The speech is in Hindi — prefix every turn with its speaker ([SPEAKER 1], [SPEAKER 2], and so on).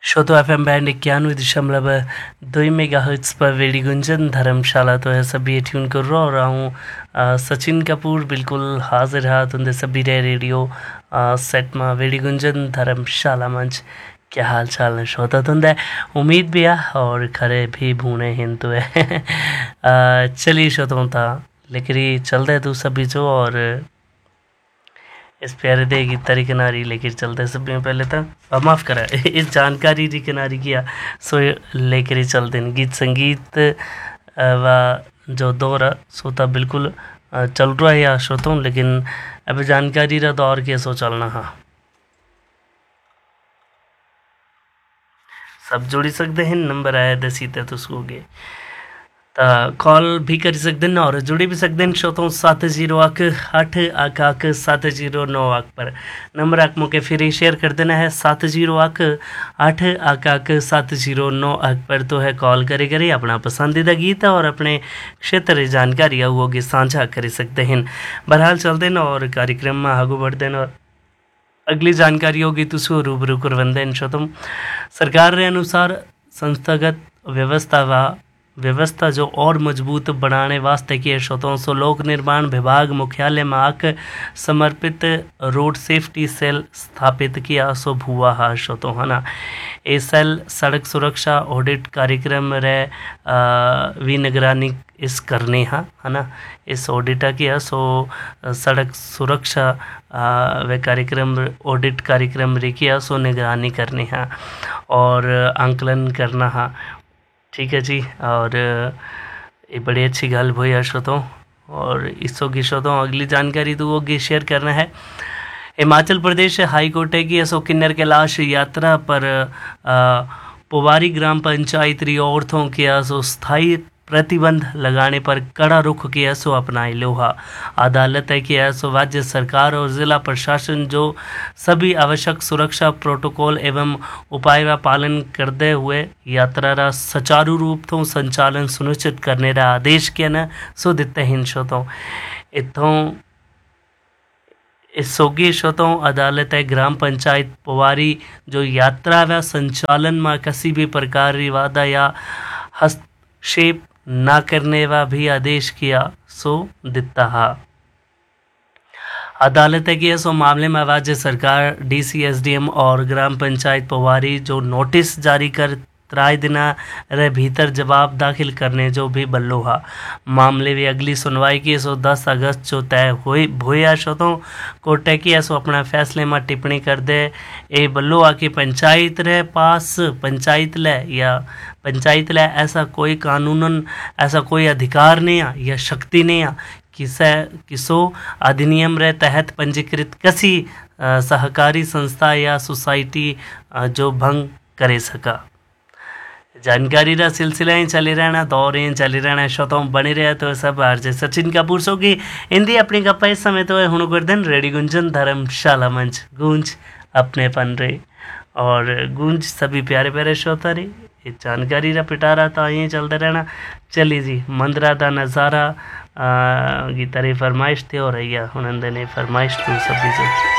[SPEAKER 1] शोतो FM बैंड 91.2 मेगाहर्ट्ज़ पर वेड़ी गुंजन धर्मशाला तो है सभी ट्यून कर रहा हूँ सचिन कपूर बिल्कुल हाजिर है तुंदे सभी रे रेडियो सेट में वेड़ी गुंजन धर्मशाला मंच क्या हाल चाल है शोता तुंदे उम्मीद भी है और खरे भी भूने हिंद तो है चलिए शोतों था लेकिन चलते तू सभी जो और इस प्यारे दे गीत तारी किनारी लेकर चलते सब में पहले तो माफ़ करा इस जानकारी री किनारी किया सो लेकर चलते हैं गीत संगीत व जो दौर है सोता बिल्कुल चल रहा है या श्रोतों लेकिन अब जानकारी रा दौर के सो चलना हाँ सब जोड़ी सकते हैं नंबर आया दसी ते तो सूगे कॉल भी कर सकते हैं और जुड़ी भी सकते हैं श्रोतों 7018 पर नंबर आक मौके फिर शेयर कर देना है 7018 पर तो है कॉल करे करे अपना पसंदीदा गीत और अपने क्षेत्र जानकारी वो साझा कर सकते हैं बहरहाल चलते हैं और कार्यक्रम में आगू बढ़ते हैं और अगली जानकारी होगी तुसो रूबरू करवंदे श्रोतों सरकार के अनुसार संस्थागत व्यवस्था जो और मजबूत बनाने वास्ते किए श्रोतों सो लोक निर्माण विभाग मुख्यालय में आक समर्पित रोड सेफ्टी सेल स्थापित किया सो भुआ हा श्रोतों है ना ये सेल सड़क सुरक्षा ऑडिट कार्यक्रम रे भी निगरानी इस करने हा है ना इस ऑडिटा किया सो सड़क सुरक्षा वे कार्यक्रम ऑडिट कार्यक्रम रे किया सो निगरानी करने हा और आंकलन करना हा ठीक है जी और ये बड़ी अच्छी गल हुई है श्रोतों और इसो की श्रोतों अगली जानकारी तो वो शेयर करना है हिमाचल प्रदेश हाई कोर्ट है कि असो किन्नर कैलाश यात्रा पर पोवारी ग्राम पंचायत री औरतों के असो स्थायी प्रतिबंध लगाने पर कड़ा रुख किया सो अपनाए लोहा अदालत है कि ऐसो राज्य सरकार और जिला प्रशासन जो सभी आवश्यक सुरक्षा प्रोटोकॉल एवं उपाय का पालन करते हुए यात्रा रा सुचारू रूप तो संचालन सुनिश्चित करने रा आदेश किया न सो दिते हैं श्रोतों इतों इस सोगी श्रोतों अदालत है ग्राम पंचायत पोवारी जो यात्रा व संचालन में किसी भी प्रकार की वादा या हस्तक्षेप ना करने वा भी आदेश किया सो दिता हा अदालत है कि सो मामले में राज्य सरकार डीसी एसडीएम और ग्राम पंचायत पोवारी जो नोटिस जारी कर 3 दिन रे भीतर जवाब दाखिल करने जो भी बल्लो हा मामले भी अगली सुनवाई की सो 10 अगस्त जो तय हुई भूया श्रोतों कोर्ट की सो अपना फैसले में टिप्पणी कर दे ए बल्लो आ कि पंचायत रे पास पंचायत ले ऐसा कोई कानूनन ऐसा कोई अधिकार नहीं आ या शक्ति नहीं आ किसो अधिनियम रे तहत पंजीकृत किसी सहकारी संस्था या सोसाइटी जो भंग करे सका जानकारी रा सिलसिला ही चली रहना दौर ही चली रहना श्रोतों बने रहे तो सब आरजे सचिन कपूर सो की हिंदी अपनी गप्पा इस समय तो है हुण गर्दन रेडी गुंजन धर्मशाला मंच गूंज अपने पन रे और गूंज सभी प्यारे प्यारे श्रोता रे ये जानकारी रा पिटारा तो यहीं चलते रहना चली जी मंदरा दा नज़ारा गीतारी फरमाइश थी और रैया हुनंदे ने फरमाइश तू सभी जो